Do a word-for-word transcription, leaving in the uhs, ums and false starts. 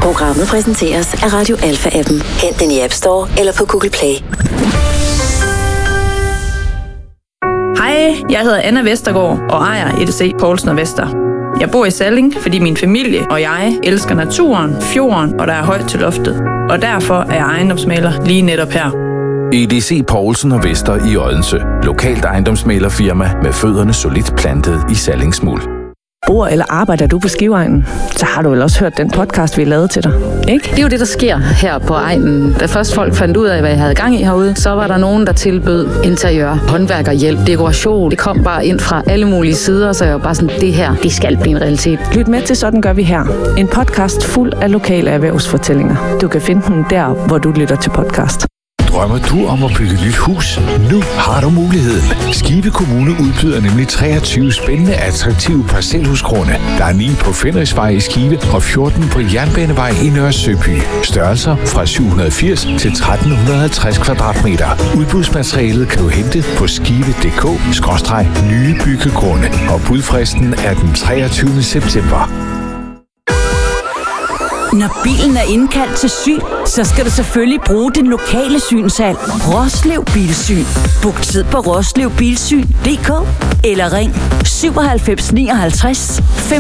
Programmet præsenteres af Radio Alpha-appen. Hent den i App Store eller på Google Play. Hej, jeg hedder Anna Vestergaard og ejer E D C Poulsen og Vester. Jeg bor i Salling, fordi min familie og jeg elsker naturen, fjorden og der er højt til loftet. Og derfor er jeg ejendomsmægler lige netop her. E D C Poulsen og Vester i Odense. Lokalt ejendomsmæglerfirma med fødderne solidt plantet i Sallingsmuld. Bor eller arbejder du på Skiveegnen, så har du vel også hørt den podcast, vi lavede til dig, ikke? Det er jo det, der sker her på egnen. Da først folk fandt ud af, hvad jeg havde gang i herude, så var der nogen, der tilbød interiør, håndværkerhjælp, dekoration. Det kom bare ind fra alle mulige sider, så jeg var bare sådan, det her, det skal blive en realitet. Lyt med til Sådan gør vi her. En podcast fuld af lokale erhvervsfortællinger. Du kan finde den der, hvor du lytter til podcast. Drømmer du om at bygge et nyt hus? Nu har du muligheden. Skive Kommune udbyder nemlig treogtyve spændende, attraktive parcelhusgrunde. Der er ni på Fenriksvej i Skive og fjorten på Jernbanevej i Nørre Søby. Størrelser fra syv hundrede og firs til tretten halvtreds kvadratmeter. Udbudsmaterialet kan du hente på skive punktum d k skråstreg nye byggegrunde. Og budfristen er den treogtyvende september. Når bilen er indkaldt til syn, så skal du selvfølgelig bruge den lokale synshal. Roslev Bilsyn. Book tid på roslev bilsyn punktum d k eller ring syvoghalvfems nioghalvtreds